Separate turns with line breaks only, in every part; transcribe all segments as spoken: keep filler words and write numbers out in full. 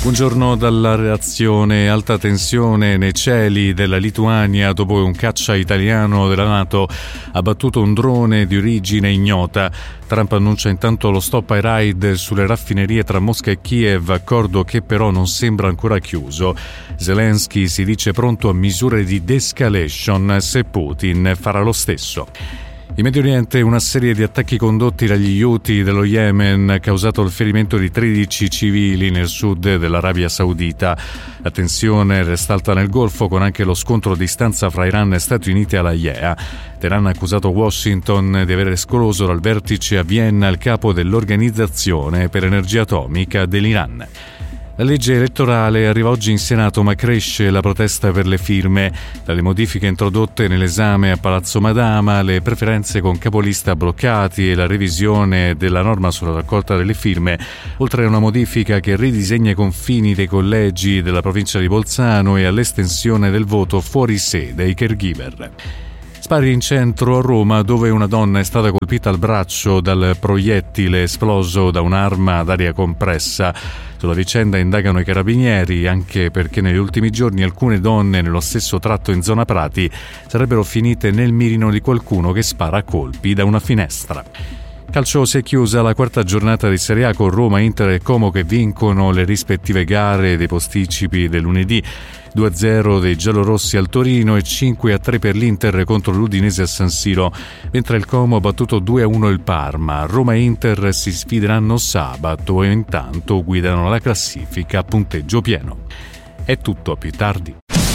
Buongiorno dalla redazione. Alta tensione nei cieli della Lituania dopo che un caccia italiano della NATO ha abbattuto un drone di origine ignota. Trump annuncia intanto lo stop ai raid sulle raffinerie tra Mosca e Kiev, accordo che però non sembra ancora chiuso. Zelensky si dice pronto a misure di de-escalation se Putin farà lo stesso. In Medio Oriente una serie di attacchi condotti dagli Houthi dello Yemen ha causato il ferimento di tredici civili nel sud dell'Arabia Saudita. La tensione resta alta nel Golfo con anche lo scontro a distanza fra Iran e Stati Uniti alla I E A. Teheran ha accusato Washington di aver escluso dal vertice a Vienna il capo dell'Organizzazione per l'Energia Atomica dell'Iran. La legge elettorale arriva oggi in Senato, ma cresce la protesta per le firme. Dalle modifiche introdotte nell'esame a Palazzo Madama, le preferenze con capolista bloccati e la revisione della norma sulla raccolta delle firme, oltre a una modifica che ridisegna i confini dei collegi della provincia di Bolzano e all'estensione del voto fuori sede ai caregiver. Spari in centro a Roma, dove una donna è stata colpita al braccio dal proiettile esploso da un'arma ad aria compressa. Sulla vicenda indagano i carabinieri, anche perché negli ultimi giorni alcune donne nello stesso tratto in zona Prati sarebbero finite nel mirino di qualcuno che spara a colpi da una finestra. Calcio, si è chiusa la quarta giornata di Serie A con Roma, Inter e Como che vincono le rispettive gare dei posticipi del lunedì. due a zero dei giallorossi al Torino e cinque a tre per l'Inter contro l'Udinese a San Siro, mentre il Como ha battuto due a uno il Parma. Roma e Inter si sfideranno sabato e intanto guidano la classifica a punteggio pieno. È tutto, a più tardi.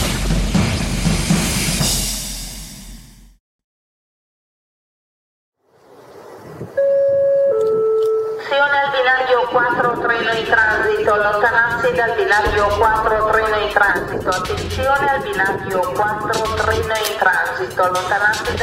quattro treno in transito, allontanarsi dal binario quattro treno in transito, attenzione al binario quattro treno in transito, allontanarsi dal